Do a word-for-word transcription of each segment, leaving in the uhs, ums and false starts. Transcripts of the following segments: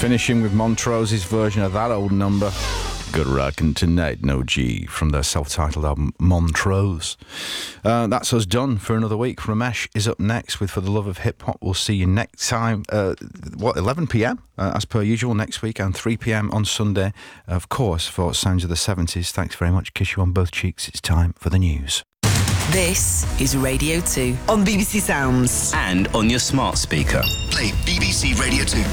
Finishing with Montrose's version of that old number, Good Rockin' Tonight, no G, from their self-titled album Montrose. Uh, that's us done for another week. Ramesh is up next with For the Love of Hip Hop. We'll see you next time, uh, what, eleven p.m, uh, as per usual next week, and three p.m. on Sunday, of course, for Sounds of the seventies. Thanks very much. Kiss you on both cheeks. It's time for the news. This is Radio two on B B C Sounds and on your smart speaker. Play B B C Radio two.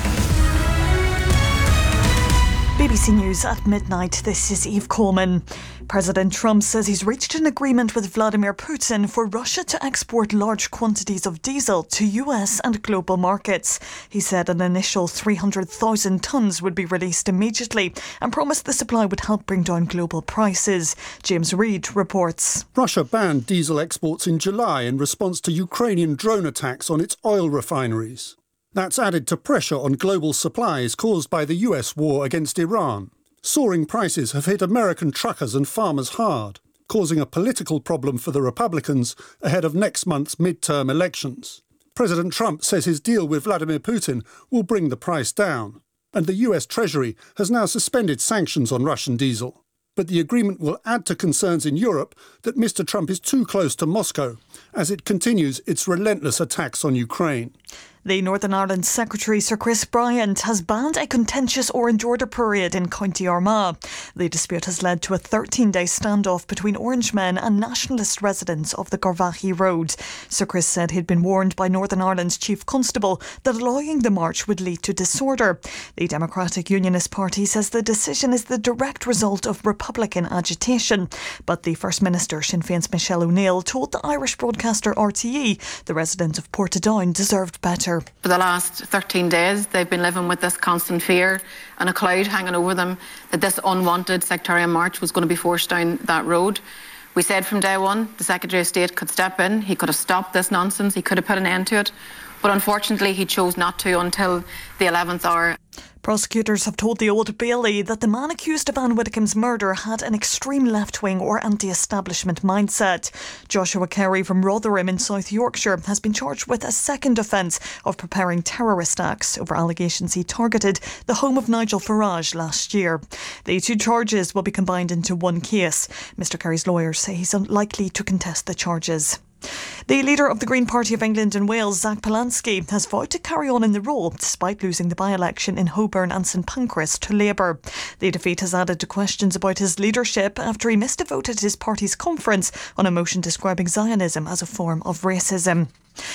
B B C News at midnight. This is Eve Coleman. President Trump says he's reached an agreement with Vladimir Putin for Russia to export large quantities of diesel to U S and global markets. He said an initial three hundred thousand tonnes would be released immediately and promised the supply would help bring down global prices. James Reid reports. Russia banned diesel exports in July in response to Ukrainian drone attacks on its oil refineries. That's added to pressure on global supplies caused by the U S war against Iran. Soaring prices have hit American truckers and farmers hard, causing a political problem for the Republicans ahead of next month's midterm elections. President Trump says his deal with Vladimir Putin will bring the price down, and the U S Treasury has now suspended sanctions on Russian diesel. But the agreement will add to concerns in Europe that Mister Trump is too close to Moscow as it continues its relentless attacks on Ukraine. The Northern Ireland Secretary, Sir Chris Bryant, has banned a contentious Orange Order parade in County Armagh. The dispute has led to a thirteen-day standoff between Orangemen and nationalist residents of the Garvaghey Road. Sir Chris said he'd been warned by Northern Ireland's Chief Constable that allowing the march would lead to disorder. The Democratic Unionist Party says the decision is the direct result of Republican agitation. But the First Minister, Sinn Féin's Michelle O'Neill, told the Irish broadcaster R T E the residents of Portadown deserved better. For the last thirteen days, they've been living with this constant fear and a cloud hanging over them that this unwanted sectarian march was going to be forced down that road. We said from day one the Secretary of State could step in, he could have stopped this nonsense, he could have put an end to it, but unfortunately he chose not to until the eleventh hour. Prosecutors have told the Old Bailey that the man accused of Anne Widdecombe's murder had an extreme left-wing or anti-establishment mindset. Joshua Carey from Rotherham in South Yorkshire has been charged with a second offence of preparing terrorist acts over allegations he targeted the home of Nigel Farage last year. The two charges will be combined into one case. Mister Carey's lawyers say he's unlikely to contest the charges. The leader of the Green Party of England and Wales, Zach Polanski, has vowed to carry on in the role despite losing the by-election in Holborn and St Pancras to Labour. The defeat has added to questions about his leadership after he missed a vote at his party's conference on a motion describing Zionism as a form of racism.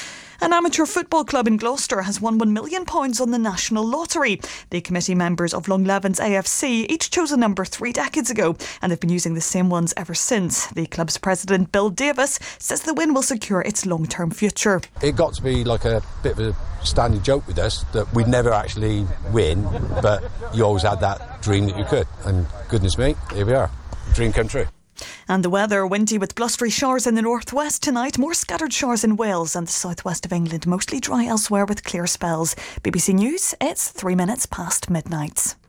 An amateur football club in Gloucester has won one million pounds on the National Lottery. The committee members of Longlevens A F C each chose a number three decades ago and have been using the same ones ever since. The club's president, Bill Davis, says the win will secure its long-term future. It got to be like a bit of a standing joke with us that we'd never actually win, but you always had that dream that you could. And goodness me, here we are. Dream come true. And the weather, windy with blustery showers in the northwest tonight, more scattered showers in Wales and the southwest of England, mostly dry elsewhere with clear spells. B B C News, it's three minutes past midnight.